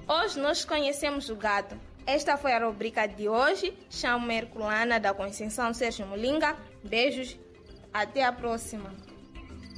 Hoje nós conhecemos o gado. Esta foi a rubrica de hoje. Chamo-me Herculana da Conceição Sérgio Molinga. Beijos, até a próxima.